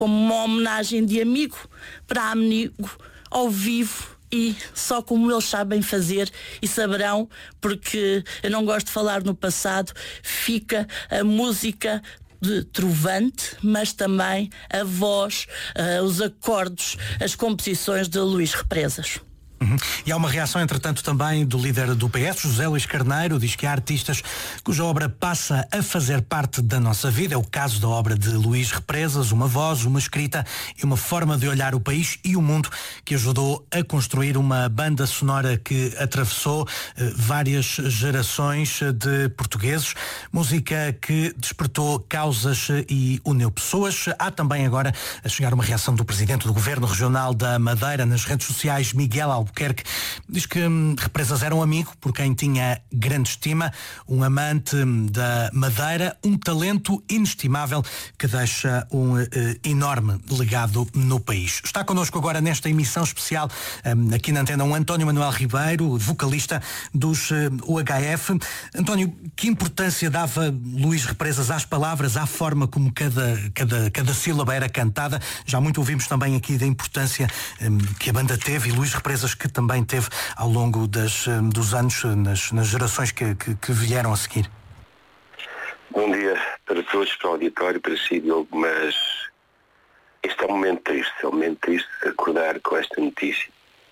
como uma homenagem de amigo para amigo, ao vivo, e só como eles sabem fazer e saberão, porque eu não gosto de falar no passado, fica a música de Trovante, mas também a voz, os acordes, as composições de Luís Represas. E há uma reação, entretanto, também do líder do PS, José Luís Carneiro, diz que há artistas cuja obra passa a fazer parte da nossa vida. É o caso da obra de Luís Represas, uma voz, uma escrita e uma forma de olhar o país e o mundo que ajudou a construir uma banda sonora que atravessou várias gerações de portugueses, música que despertou causas e uniu pessoas. Há também agora a chegar uma reação do presidente do Governo Regional da Madeira nas redes sociais, Miguel Albuquerque. Diz que Represas era um amigo por quem tinha grande estima, um amante da Madeira, um talento inestimável que deixa um enorme legado no país. Está connosco agora nesta emissão especial aqui na Antena 1 António Manuel Ribeiro, vocalista dos UHF. António, que importância dava Luís Represas às palavras, à forma como cada sílaba era cantada? Já muito ouvimos também aqui da importância que a banda teve e Luís Represas que também teve ao longo dos anos, nas gerações que vieram a seguir. Bom dia para todos, para o auditório, para si, Diogo, mas este é um momento triste acordar com esta notícia.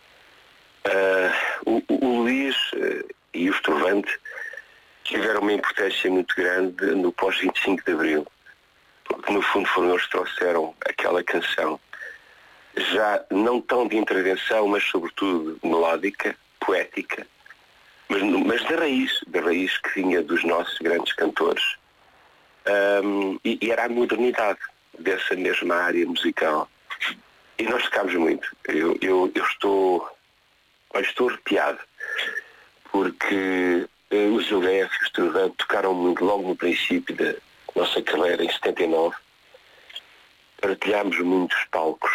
O Luís e os Trovante tiveram uma importância muito grande no pós-25 de Abril, porque no fundo foram eles que trouxeram aquela canção, já não tão de intervenção, mas sobretudo melódica, poética, mas da raiz que vinha dos nossos grandes cantores, e era a modernidade dessa mesma área musical. E nós tocámos muito. Eu estou arrepiado, porque os UHF e os Trovante tocaram muito logo no princípio da nossa carreira, em 79. Partilhámos muitos palcos,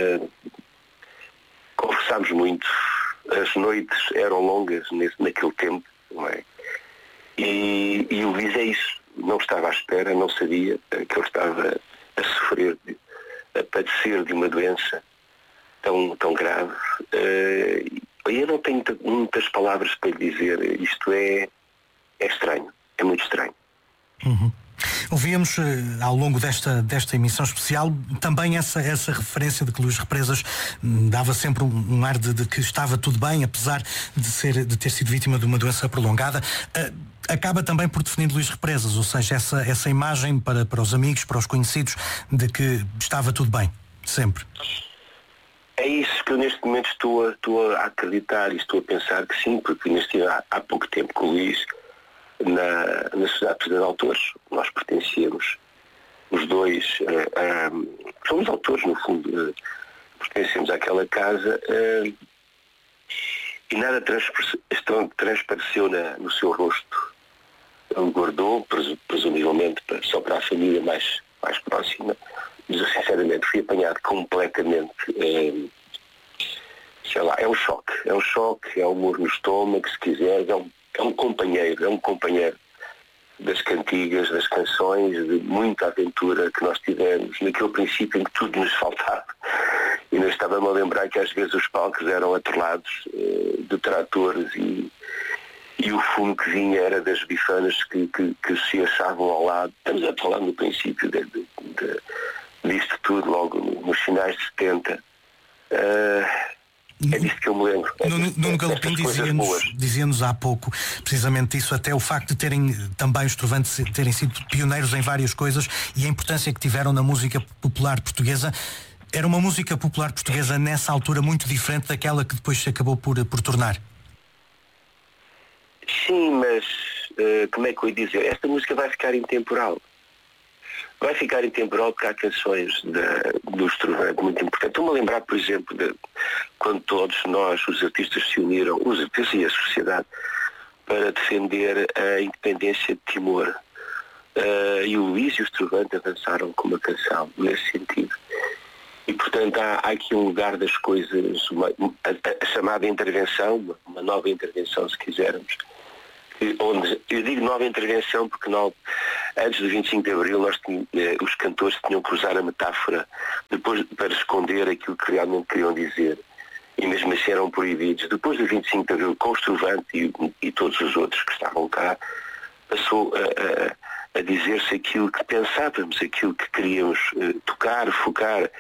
conversámos muito, as noites eram longas naquele tempo, não é? E o Luís é isso, não estava à espera, não sabia que ele estava a sofrer, a padecer de uma doença tão grave. Eu não tenho muitas palavras para lhe dizer, isto é estranho, é muito estranho. Ouvíamos ao longo desta emissão especial também essa referência de que Luís Represas dava sempre um ar de que estava tudo bem, apesar de ter sido vítima de uma doença prolongada. Acaba também por definir Luís Represas, ou seja, essa imagem para os amigos, para os conhecidos, de que estava tudo bem, sempre. É isso que eu neste momento estou a acreditar e estou a pensar que sim, porque estive há pouco tempo com o Luís na Sociedade Portuguesa de Autores. Nós pertencíamos, os dois, somos autores no fundo, pertencemos àquela casa, e nada transpareceu no seu rosto. Ele guardou, presumivelmente, só para a família mais próxima, mas eu sinceramente fui apanhado completamente, é um choque, é um murro no estômago, se quiser, é um companheiro das cantigas, das canções, de muita aventura que nós tivemos, naquele princípio em que tudo nos faltava. E nós estávamos a lembrar que às vezes os palcos eram atrelados de tratores e o fumo que vinha era das bifanas que se achavam ao lado. Estamos a falar no princípio disto tudo, logo nos finais de 70. É disso que eu me lembro. Nuno Galopim dizia-nos há pouco precisamente isso, até o facto de terem também os Trovantes terem sido pioneiros em várias coisas e a importância que tiveram na música popular portuguesa. Era uma música popular portuguesa nessa altura muito diferente daquela que depois se acabou por tornar. Sim, mas como é que eu ia dizer? Esta música vai ficar intemporal. Vai ficar intemporal porque há canções dos Trovante muito importantes. Estou-me a lembrar, por exemplo, de quando todos nós, os artistas, se uniram, os artistas e a sociedade, para defender a independência de Timor. E o Luís e os Trovante avançaram com uma canção nesse sentido. E, portanto, há aqui um lugar das coisas, a chamada intervenção, uma nova intervenção, se quisermos, onde eu digo nova intervenção porque Antes do 25 de Abril, os cantores tinham que usar a metáfora depois para esconder aquilo que realmente queriam dizer. E mesmo assim eram proibidos. Depois do 25 de Abril, com o Estrovante e todos os outros que estavam cá, passou a dizer-se aquilo que pensávamos, aquilo que queríamos tocar, focar.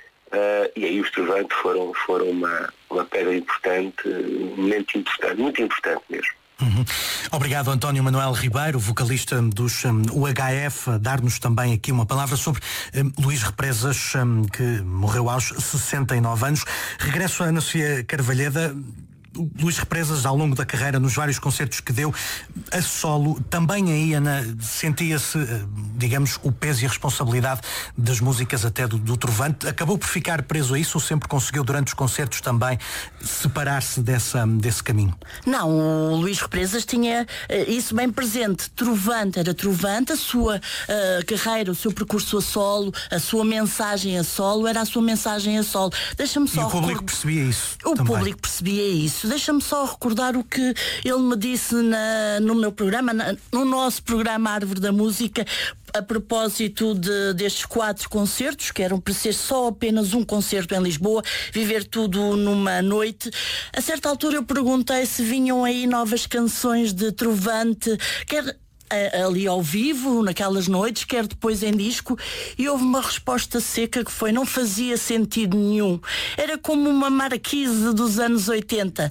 E aí os Estrovante foram uma pedra importante, um momento importante, muito importante mesmo. Obrigado, António Manuel Ribeiro, vocalista dos UHF, a dar-nos também aqui uma palavra sobre Luís Represas, que morreu aos 69 anos. Regresso a Ana Sofia Carvalheda. Luís Represas, ao longo da carreira, nos vários concertos que deu a solo, também aí, Ana, sentia-se, digamos, o peso e a responsabilidade das músicas até do Trovante. Acabou por ficar preso a isso ou sempre conseguiu, durante os concertos também, separar-se desse caminho? Não, o Luís Represas tinha isso bem presente. Trovante era Trovante, a sua carreira, o seu percurso a solo, a sua mensagem a solo, era a sua mensagem a solo. Deixa-me só... E o público percebia isso também. O público percebia isso. Deixa-me só recordar o que ele me disse no meu programa, no nosso programa Árvore da Música, a propósito destes 4 concertos, que eram para ser só apenas um concerto em Lisboa, viver tudo numa noite. A certa altura eu perguntei se vinham aí novas canções de Trovante, quer ali ao vivo, naquelas noites, quer depois em disco, e houve uma resposta seca que foi: não fazia sentido nenhum. Era como uma marquise dos anos 80,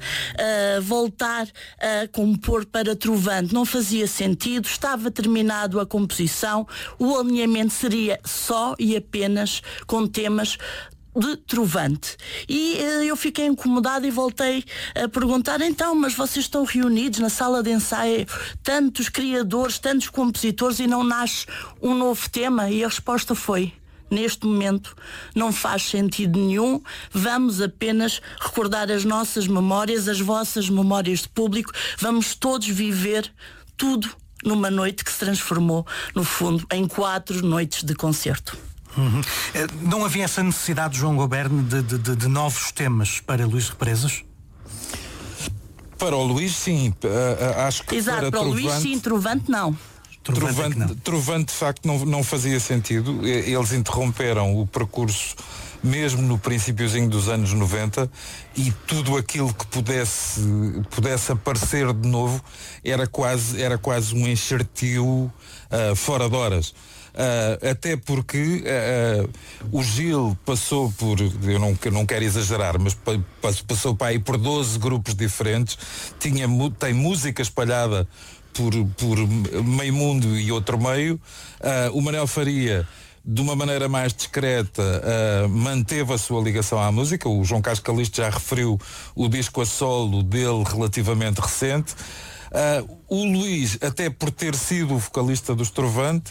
voltar a compor para Trovante. Não fazia sentido, estava terminado a composição, o alinhamento seria só e apenas com temas de Trovante. E eu fiquei incomodada e voltei a perguntar: então, mas vocês estão reunidos na sala de ensaio, tantos criadores, tantos compositores, e não nasce um novo tema? E a resposta foi: neste momento não faz sentido nenhum, vamos apenas recordar as nossas memórias, as vossas memórias de público, vamos todos viver tudo numa noite que se transformou, no fundo, em 4 noites de concerto. Não havia essa necessidade, João Goberne, de novos temas para Luís Represas? Para o Luís, sim. Acho que exato, para o Luís, sim. Trovante, não. Trovante, de facto, não fazia sentido. Eles interromperam o percurso mesmo no princípiozinho dos anos 90, e tudo aquilo que pudesse aparecer de novo era quase um enxertio fora de horas. Até porque o Gil passou por, eu não quero exagerar, mas passou para aí por 12 grupos diferentes, tem música espalhada por meio mundo e outro meio. O Manel Faria, de uma maneira mais discreta, manteve a sua ligação à música. O João Carlos Calisto já referiu o disco a solo dele relativamente recente. O Luís, até por ter sido o vocalista do Trovante,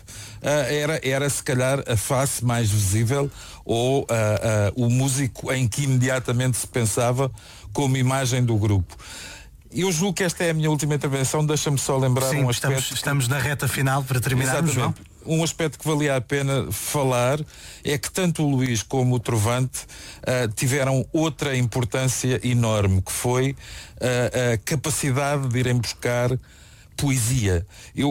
era se calhar a face mais visível, ou o músico em que imediatamente se pensava como imagem do grupo. Eu julgo que esta é a minha última intervenção. Deixa-me só lembrar um aspecto. Estamos na reta final para terminarmos, João. Um aspecto que valia a pena falar é que tanto o Luís como o Trovante tiveram outra importância enorme, que foi a capacidade de irem buscar poesia.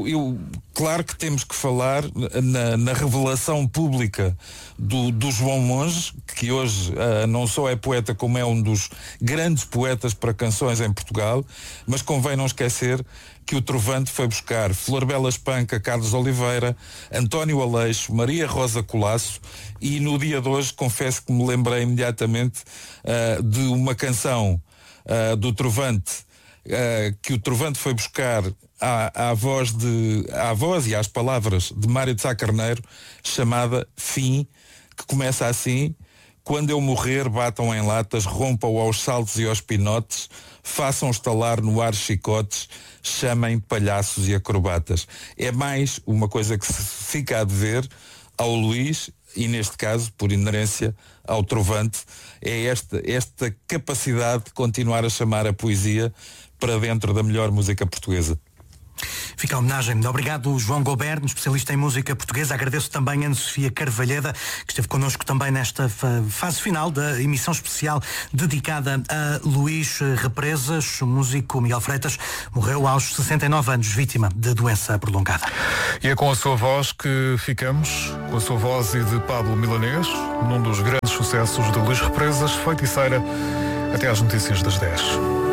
Claro que temos que falar na revelação pública do João Monge, que hoje não só é poeta, como é um dos grandes poetas para canções em Portugal, mas convém não esquecer que o Trovante foi buscar Flor Bela Espanca, Carlos Oliveira, António Aleixo, Maria Rosa Colasso, e no dia de hoje confesso que me lembrei imediatamente de uma canção do Trovante, que o Trovante foi buscar à voz e às palavras de Mário de Sá Carneiro, chamada Fim, que começa assim: quando eu morrer, batam em latas, rompam aos saltos e aos pinotes, façam estalar no ar chicotes, chamem palhaços e acrobatas. É mais uma coisa que se fica a dever ao Luís, e neste caso, por inerência, ao Trovante, é esta capacidade de continuar a chamar a poesia para dentro da melhor música portuguesa. Fica a homenagem. Obrigado, João Goberno, especialista em música portuguesa. Agradeço também a Ana Sofia Carvalheda, que esteve connosco também nesta fase final da emissão especial dedicada a Luís Represas. O músico Miguel Freitas morreu aos 69 anos, vítima de doença prolongada. E é com a sua voz que ficamos, com a sua voz e de Pablo Milanês, num dos grandes sucessos de Luís Represas, Feiticeira, até às notícias das 10.